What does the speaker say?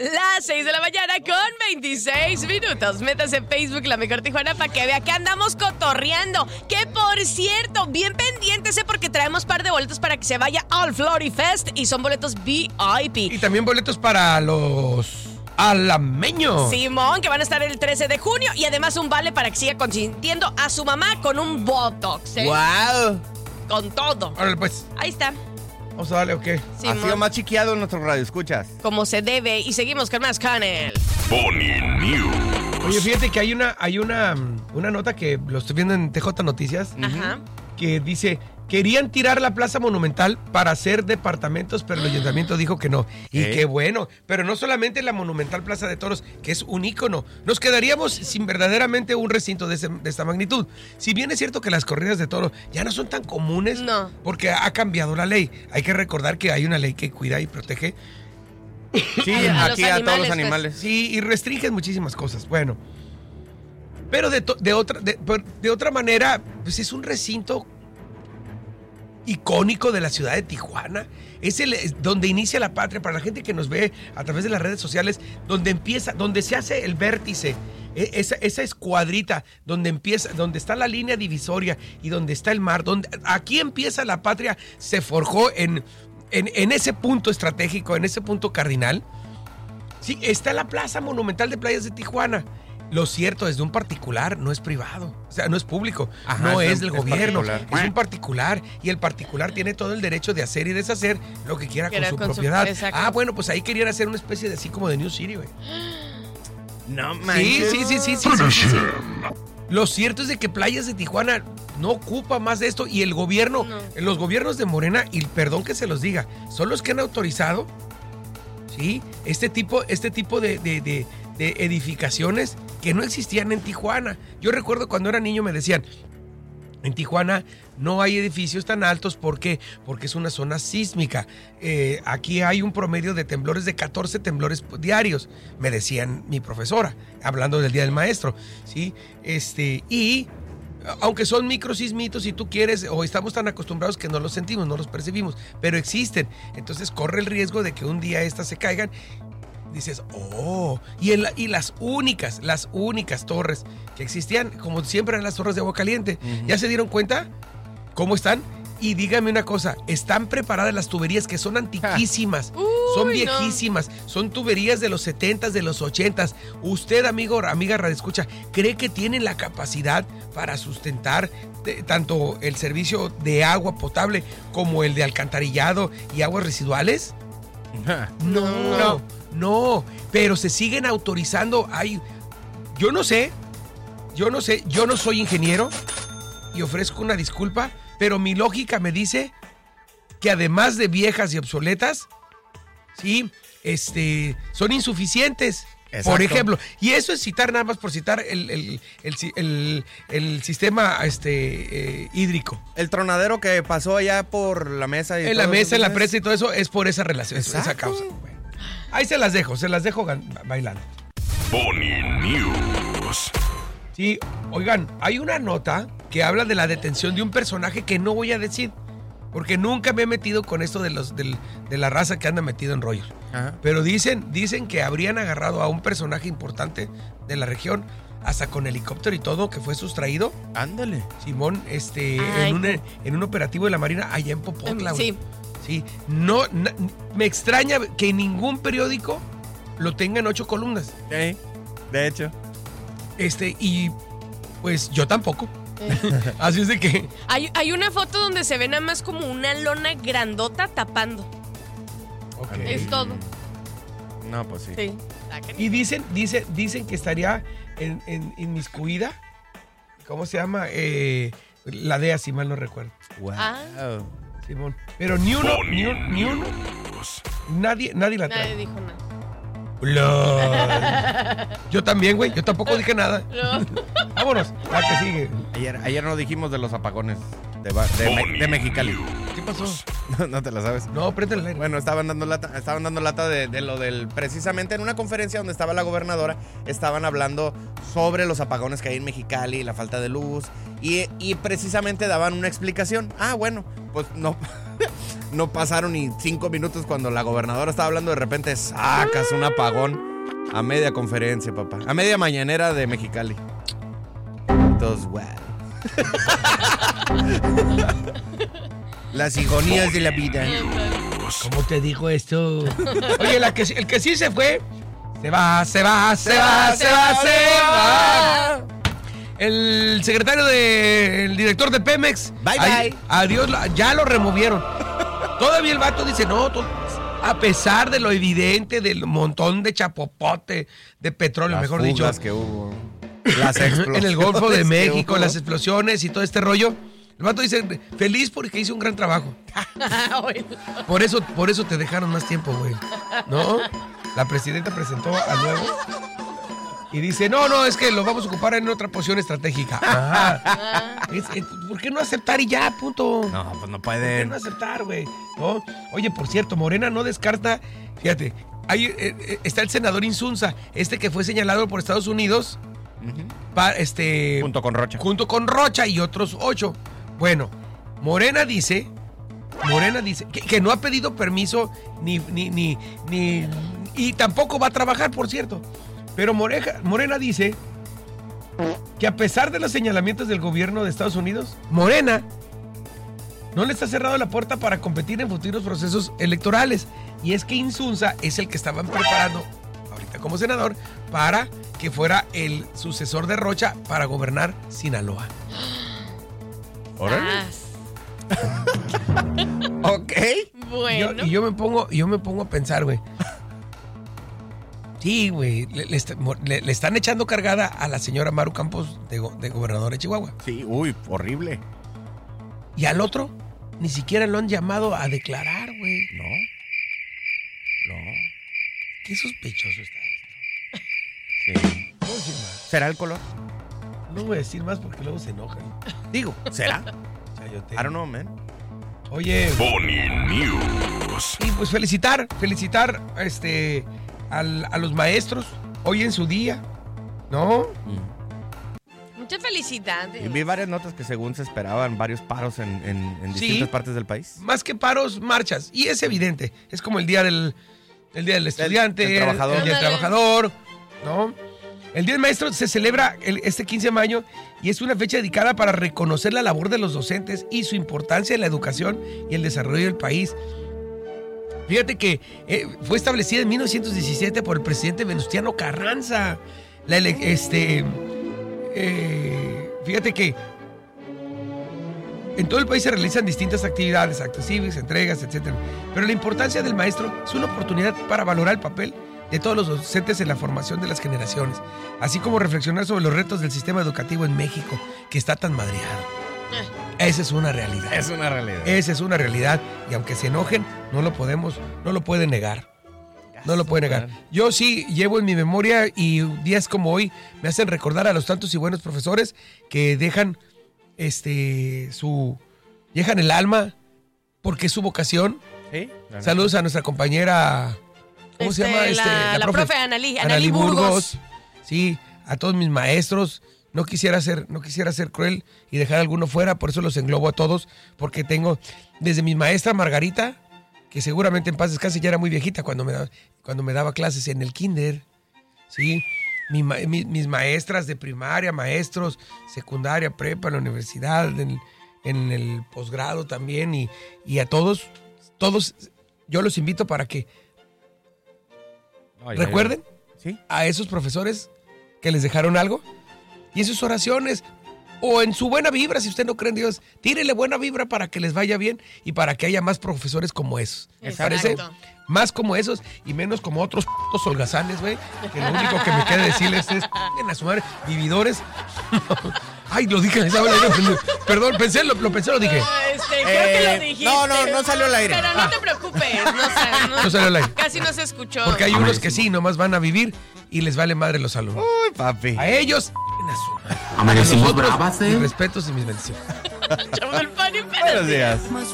Las 6 de la mañana con 26 minutos. Métase en Facebook La Mejor Tijuana para que vea que andamos cotorreando. Que por cierto, bien pendientes porque traemos par de boletos para que se vaya al Florifest y son boletos VIP. Y también boletos para los alameños. Simón, que van a estar el 13 de junio y además un vale para que siga consintiendo a su mamá con un Botox. ¡Wow! Con todo. Órale, pues. Ahí está. Vamos a darle, ¿o qué? Ha sido más chiqueado en nuestro radio, ¿escuchas? Como se debe. Y seguimos con más Canel. Pony News. Oye, fíjate que hay una nota que lo estoy viendo en TJ Noticias. Ajá. Que dice, querían tirar la Plaza Monumental para hacer departamentos, pero el ayuntamiento dijo que no. Y qué bueno, pero no solamente la Monumental Plaza de Toros, que es un ícono. Nos quedaríamos sin verdaderamente un recinto de esta magnitud. Si bien es cierto que las corridas de toros ya no son tan comunes, no, porque ha cambiado la ley. Hay que recordar que hay una ley que cuida y protege. Sí, aquí a todos los animales. Sí, y restringen muchísimas cosas. Bueno, pero de otra manera, pues es un recinto icónico de la ciudad de Tijuana. Es donde inicia la patria, para la gente que nos ve a través de las redes sociales, donde se hace el vértice, esa escuadrita, donde está la línea divisoria y donde está el mar, aquí empieza la patria, se forjó en ese punto estratégico, en ese punto cardinal. Sí, está la Plaza Monumental de Playas de Tijuana. Lo cierto es de un particular, no es privado, o sea, no es público, no es del gobierno, es un particular, y el particular tiene todo el derecho de hacer y deshacer lo que quiera con su propiedad. Bueno, pues ahí querían hacer una especie de así como de New City, güey. No manches. Sí. Lo cierto es de que Playas de Tijuana no ocupa más de esto, y el gobierno, los gobiernos de Morena, y perdón que se los diga, son los que han autorizado, ¿sí? Este tipo de edificaciones que no existían en Tijuana. Yo recuerdo cuando era niño me decían, en Tijuana no hay edificios tan altos. ¿Por qué? Porque es una zona sísmica. Aquí hay un promedio de temblores de 14 temblores diarios, me decían mi profesora, hablando del Día del Maestro, ¿sí? Y aunque son microsismitos, si tú quieres, o estamos tan acostumbrados que no los sentimos, no los percibimos, pero existen. Entonces corre el riesgo de que un día estas se caigan. Dices, y las únicas torres que existían, como siempre, eran las torres de Agua Caliente. ¿Ya se dieron cuenta cómo están? Y dígame una cosa, están preparadas las tuberías, que son antiquísimas, son viejísimas, son tuberías de los 70s, de los 80s. Usted, amiga radioescucha, ¿cree que tienen la capacidad para sustentar tanto el servicio de agua potable como el de alcantarillado y aguas residuales? No, pero se siguen autorizando. Yo no sé, yo no soy ingeniero y ofrezco una disculpa, pero mi lógica me dice que además de viejas y obsoletas, sí, son insuficientes. Exacto. Por ejemplo, y eso es citar, nada más por citar el sistema hídrico. El tronadero que pasó allá por la mesa. En la mesa, en la presa y todo eso, es por esa relación, esa causa. Bueno, ahí se las dejo bailando. Pony News. Sí, oigan, hay una nota que habla de la detención de un personaje que no voy a decir, porque nunca me he metido con esto de la raza que anda metido en rollos. Ajá. Pero dicen que habrían agarrado a un personaje importante de la región, hasta con helicóptero y todo, que fue sustraído. Ándale. Simón, en un operativo de la Marina allá en Popotla. Sí. Sí. Me extraña que ningún periódico lo tenga en 8 columnas. Sí, de hecho. Y pues yo tampoco. Así es de que... Hay una foto donde se ve nada más como una lona grandota tapando. Okay. Es todo. No, pues sí. Y dicen que estaría inmiscuida. ¿Cómo se llama? La DEA, si mal no recuerdo. Wow. Simón. Pero ni uno. Nadie la trae. Nadie dijo nada. Yo también, güey. Yo tampoco dije nada. No. Vámonos. La que sigue. Ayer no dijimos de los apagones de Mexicali. ¿Qué pasó? No te la sabes. No, préndele el aire. Bueno, estaban dando lata de lo del... Precisamente en una conferencia donde estaba la gobernadora, estaban hablando sobre los apagones que hay en Mexicali y la falta de luz. Y precisamente daban una explicación. Bueno, pues no No pasaron ni 5 minutos cuando la gobernadora estaba hablando, de repente sacas un apagón a media conferencia, papá. A media mañanera de Mexicali. Entonces, wow. Las ironías de la vida. ¿Cómo te dijo esto? Oye, el que sí se fue, se va. El secretario el director de Pemex. Bye. Adiós, ya lo removieron. Todavía el vato dice, no, a pesar de lo evidente del montón de chapopote de petróleo, Las mejor dicho. fugas que hubo. Las explosiones En el Golfo de México, hubo. las explosiones y todo este rollo. El vato dice, feliz porque hice un gran trabajo. Por eso te dejaron más tiempo, güey. ¿No? La presidenta presentó al nuevo y dice, no, es que lo vamos a ocupar en otra posición estratégica. Ajá. ¿Por qué no aceptar y ya, punto? No, pues no ¿Por qué pueden. no aceptar, güey? ¿No? Oye, por cierto, Morena no descarta, fíjate, ahí está el senador Insunza, que fue señalado por Estados Unidos, Junto con Rocha. junto con Rocha y otros 8. Bueno, Morena dice que no ha pedido permiso ni y tampoco va a trabajar, por cierto. Pero Morena dice que a pesar de los señalamientos del gobierno de Estados Unidos, Morena no le está cerrado la puerta para competir en futuros procesos electorales. Y es que Insunza es el que estaban preparando ahorita como senador para que fuera el sucesor de Rocha para gobernar Sinaloa. Órale. Ok. Bueno. Yo me pongo a pensar, güey. Sí, güey, le están echando cargada a la señora Maru Campos de gobernadora de Chihuahua. Sí, uy, horrible. Y al otro, ni siquiera lo han llamado a declarar, güey. No. Qué sospechoso está esto. Sí. No voy a decir más. ¿Será el color? No voy a decir más porque luego se enojan. Digo, ¿será? Chayote. I don't know, man. Oye, Pony News. y pues felicitar a los maestros hoy en su día, ¿no? Muchas felicidades. Y vi varias notas que según se esperaban varios paros en distintas partes del país. Más que paros, marchas. Y es evidente. Es como el día del estudiante, del trabajador. el día del trabajador, ¿no? El Día del Maestro se celebra este 15 de mayo y es una fecha dedicada para reconocer la labor de los docentes y su importancia en la educación y el desarrollo del país. Fíjate que fue establecida en 1917 por el presidente Venustiano Carranza. Fíjate que en todo el país se realizan distintas actividades, actos cívicos, entregas, etc. Pero la importancia del maestro es una oportunidad para valorar el papel de todos los docentes en la formación de las generaciones, así como reflexionar sobre los retos del sistema educativo en México, que está tan madreado. Esa es una realidad. Es una realidad. Esa es una realidad. Y aunque se enojen, no lo pueden negar. No lo pueden negar. Yo sí llevo en mi memoria y días como hoy me hacen recordar a los tantos y buenos profesores que dejan dejan el alma porque es su vocación. ¿Sí? Saludos a nuestra compañera, ¿cómo se llama? La profe Analí Burgos. Sí, a todos mis maestros. No quisiera ser cruel y dejar a alguno fuera, por eso los englobo a todos, porque tengo desde mi maestra Margarita, que seguramente en paz descanse, ya era muy viejita cuando me daba clases en el kinder, ¿sí? Mis maestras de primaria, maestros, secundaria, prepa, en la universidad, en el posgrado también, y a todos, yo los invito para que recuerden ¿Sí? a esos profesores que les dejaron algo, y en sus oraciones, o en su buena vibra, si usted no cree en Dios, tírele buena vibra para que les vaya bien y para que haya más profesores como esos. ¿Les parece? Más como esos y menos como otros p***os holgazanes, güey. Que lo único que me queda decirles es, en a su madre, vividores. Ay, lo dije, perdón, lo pensé, lo dije. Creo que lo dijiste. No salió al aire. Pero no te preocupes, No salió al aire. Casi no se escuchó. Porque hay unos que sí, nomás van a vivir y les vale madre los alumnos. Uy, papi. A ellos, en a su madre. Amanecimos A nosotros, bravas, mis respetos y mis bendiciones. Chau del pan y Buenos días.